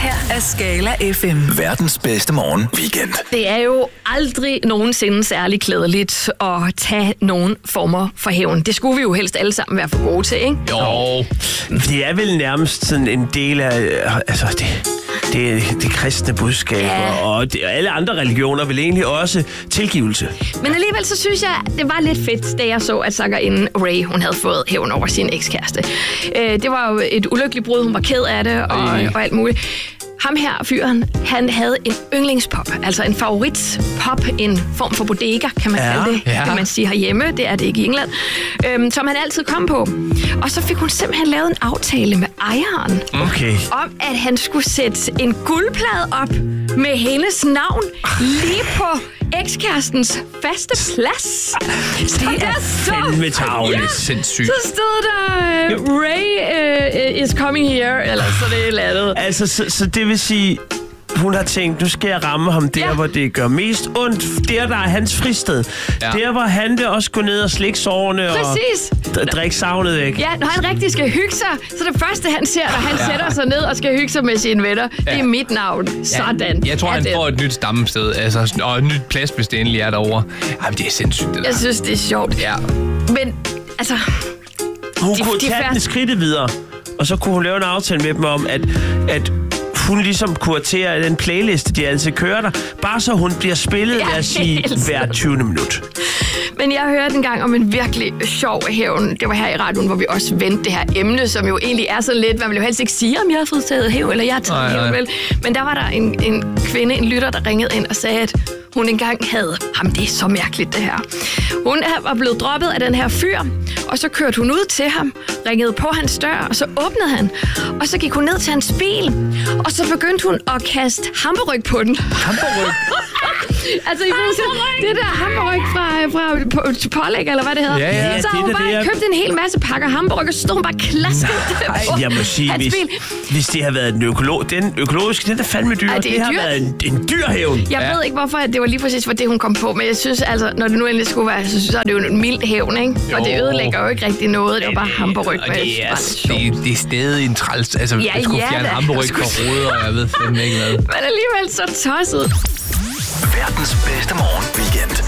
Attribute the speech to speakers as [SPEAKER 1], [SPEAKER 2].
[SPEAKER 1] her er Skala FM.
[SPEAKER 2] Verdens bedste morgen-weekend.
[SPEAKER 3] Det er jo aldrig nogensinde særlig klædeligt at tage nogen former for hævn. Det skulle vi jo helst alle sammen være for gode til, ikke?
[SPEAKER 4] Jo, det er vel nærmest sådan en del af det kristne budskab, og alle andre religioner vil egentlig også tilgivelse.
[SPEAKER 3] Men alligevel så synes jeg, det var lidt fedt, da jeg så, at sangerinden Ray, hun havde fået hævn over sin ekskæreste. Det var jo et ulykkeligt brud, hun var ked af det og alt muligt. Ham her, fyren, han havde en yndlingspop, altså en favoritpop, en form for bodega, kan man kalde det, kan man sige herhjemme, det er det ikke i England, som han altid kom på. Og så fik hun simpelthen lavet en aftale med ejeren, om at han skulle sætte en guldplade op med hendes navn lige på ekskærestens faste plads.
[SPEAKER 4] Det er fandme tarveligt.
[SPEAKER 3] Sindssygt. Så stod der, Ray is coming here, eller så det eller andet.
[SPEAKER 4] Altså, så det vil sige, hun har tænkt, nu skal jeg ramme ham der, hvor det gør mest ondt. Der er hans fristed. Ja. Der, hvor han vil også gå ned og slikke sårene og drikke savnet væk.
[SPEAKER 3] Ja, når han rigtig skal hygge sig, så det første, han ser, når han sætter sig ned og skal hygge sig med sine venner, det er mit navn. Sådan.
[SPEAKER 5] Jeg tror, han får et nyt stammested, altså, og et nyt plads, hvis det endelig er derovre. Jamen, det er sindssygt, det der.
[SPEAKER 3] Jeg synes, det er sjovt.
[SPEAKER 5] Ja.
[SPEAKER 3] Men, altså...
[SPEAKER 4] Hun kunne tage den skridtet videre, og så kunne hun lave en aftale med dem om, at hun ligesom kuraterer den playliste, de altid kører der, bare så hun bliver spillet, lad os sige, hver 20. minut.
[SPEAKER 3] Men jeg hørte engang om en virkelig sjov hævn. Det var her i radioen, hvor vi også vendte det her emne, som jo egentlig er sådan lidt, man vil jo helst ikke sige, om jeg har fået taget hævn, eller jeg har taget hævn, vel. Men der var der en kvinde, en lytter, der ringede ind og sagde, at hun engang havde... Jamen, det er så mærkeligt, det her. Hun var blevet droppet af den her fyr, og så kørte hun ud til ham, ringede på hans dør, og så åbnede han. Og så gik hun ned til hans bil, og så begyndte hun at kaste hamburg på den.
[SPEAKER 4] Hamburg?
[SPEAKER 3] Altså, det der hamburg fra pålæg, eller hvad det hedder.
[SPEAKER 4] Ja,
[SPEAKER 3] så har hun bare købt en hel masse pakker hamburg, og så stod hun bare klasket på
[SPEAKER 4] jeg må sige, hvis det har været den økologiske, den er fandme dyr. Det har været en dyr hævn.
[SPEAKER 3] Jeg ved ikke, hvorfor det var lige præcis for det, hun kom på, men jeg synes altså, når det nu endelig skulle være, så er det jo en mild hævn, ikke? Jo. Og det ødelægger jo ikke rigtig noget. Det var bare hamburg med
[SPEAKER 5] det er stadig en træls. Altså, jeg skulle fjerne hamburg fra ruder, og jeg ved fandme ikke hvad.
[SPEAKER 3] Men alligevel så tosset.
[SPEAKER 2] Verdens bedste morgen-weekend.